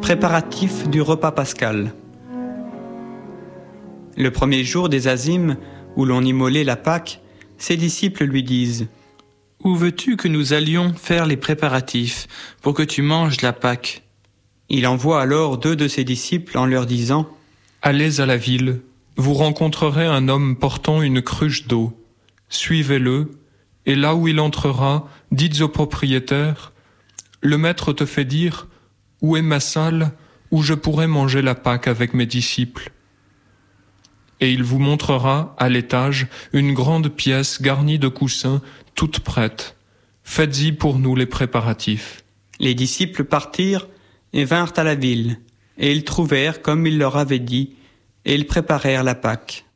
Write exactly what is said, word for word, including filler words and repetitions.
Préparatifs du repas pascal. Le premier jour des Azymes, où l'on immolait la Pâque, ses disciples lui disent « Où veux-tu que nous allions faire les préparatifs pour que tu manges la Pâque ?» Il envoie alors deux de ses disciples en leur disant « Allez à la ville, vous rencontrerez un homme portant une cruche d'eau. Suivez-le, et là où il entrera, dites au propriétaire, « Le maître te fait dire, où est ma salle, où je pourrai manger la Pâque avec mes disciples ?» Et il vous montrera, à l'étage, une grande pièce garnie de coussins, toute prête. Faites-y pour nous les préparatifs. Les disciples partirent et vinrent à la ville, et ils trouvèrent comme il leur avait dit, et ils préparèrent la Pâque.